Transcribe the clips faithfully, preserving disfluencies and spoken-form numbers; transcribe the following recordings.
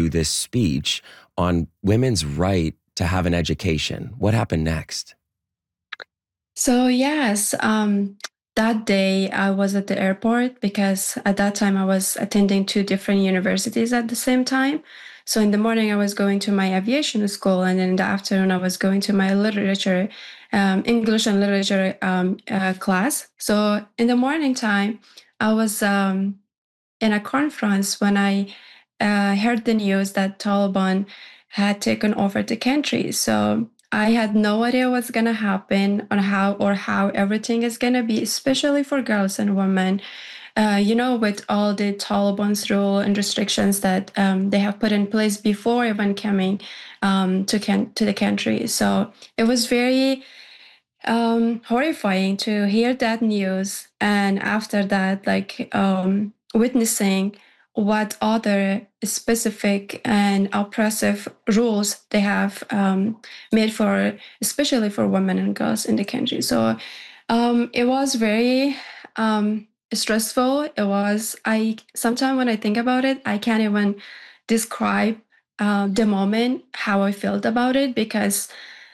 do this speech on women's right to have an education. What happened next? So yes, um, that day I was at the airport because at that time I was attending two different universities at the same time. So in the morning I was going to my aviation school, and in the afternoon I was going to my literature, um, English and literature um, uh, class. So in the morning time, I was um, in a conference when I uh, heard the news that Taliban had taken over the country. So I had no idea what's gonna happen on how or how everything is gonna be, especially for girls and women. Uh, you know, with all the Taliban's rule and restrictions that um, they have put in place before even coming um, to can- to the country. So it was very um, horrifying to hear that news, and after that, like um, witnessing what other specific and oppressive rules they have um, made for, especially for women and girls in the country. So um, it was very um, stressful. It was, I sometimes when I think about it, I can't even describe uh, the moment, how I felt about it, because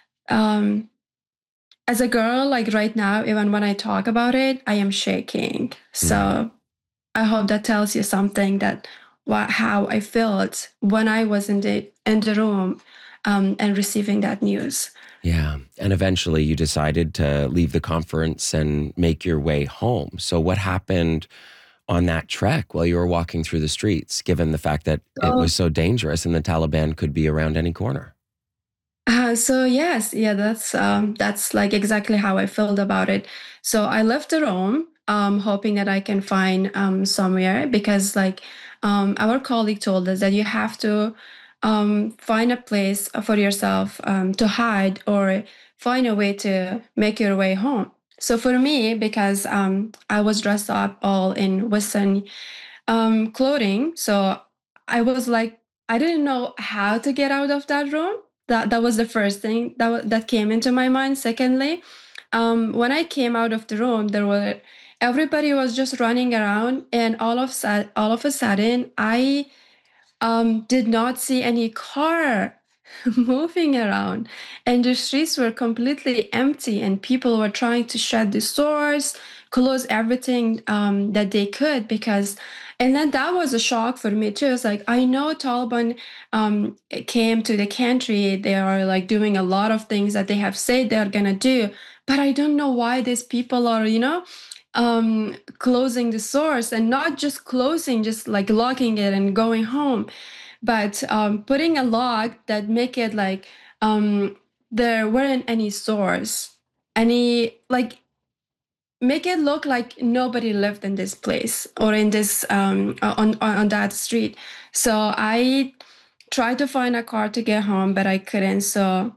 um, as a girl, like right now, even when I talk about it, I am shaking. Mm. So I hope that tells you something, that what how I felt when I was in the in the room um, and receiving that news. Yeah. And eventually you decided to leave the conference and make your way home. So what happened on that trek while you were walking through the streets, given the fact that it So, was so dangerous and the Taliban could be around any corner? uh, so yes, yeah, that's um, that's like exactly how I felt about it. So I left the room, um, hoping that I can find um, somewhere, because like um, our colleague told us that you have to um, find a place for yourself um, to hide, or find a way to make your way home. So for me, because um, I was dressed up all in Western um, clothing. So I was like, I didn't know how to get out of that room. That that was the first thing that wa- that came into my mind. Secondly, um, when I came out of the room, there were everybody was just running around, and all of sud- all of a sudden, I um, did not see any car moving around, and the streets were completely empty, and people were trying to shut the stores, close everything um, that they could, because and then that was a shock for me too. It's like, I know Taliban um, came to the country, they are like doing a lot of things that they have said they're gonna do, but I don't know why these people are, you know um closing the source, and not just closing, just like locking it and going home, but um putting a lock that make it like um there weren't any stores, any, like, make it look like nobody lived in this place or in this um on on, on that street. So I tried to find a car to get home, but I couldn't. So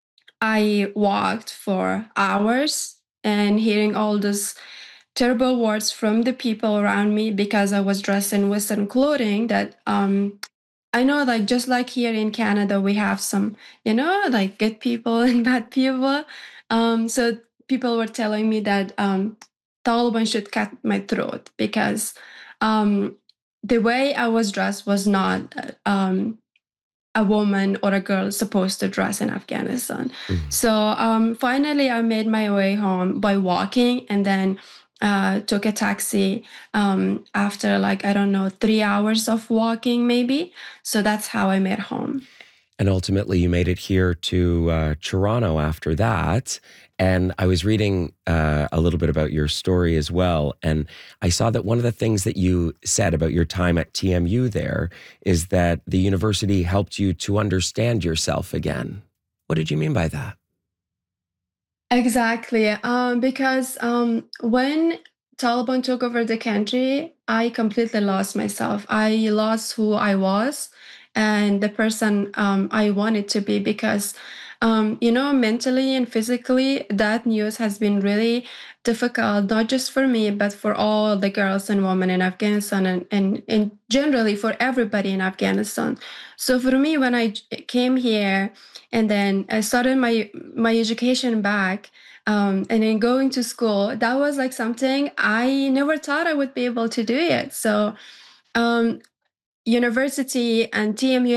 I walked for hours, and hearing all those terrible words from the people around me, because I was dressed in Western clothing, that um I know, like, just like here in Canada, we have some, you know, like good people and bad people. Um, so people were telling me that um, Taliban should cut my throat, because um, the way I was dressed was not um, a woman or a girl supposed to dress in Afghanistan. Mm. So um, finally, I made my way home by walking, and then uh, took a taxi um, after, like, I don't know, three hours of walking maybe. So that's how I made home. And ultimately, you made it here to uh, Toronto after that. And I was reading uh, a little bit about your story as well. And I saw that one of the things that you said about your time at T M U there is that the university helped you to understand yourself again. What did you mean by that? Exactly. Um, because um, when Taliban took over the country, I completely lost myself. I lost who I was and the person um, I wanted to be, because, um, you know, mentally and physically, that news has been really difficult, not just for me, but for all the girls and women in Afghanistan, and, and, and generally for everybody in Afghanistan. So for me, when I j- came here, and then I started my my education back, um, and then going to school, that was like something I never thought I would be able to do it. So um, university and T M U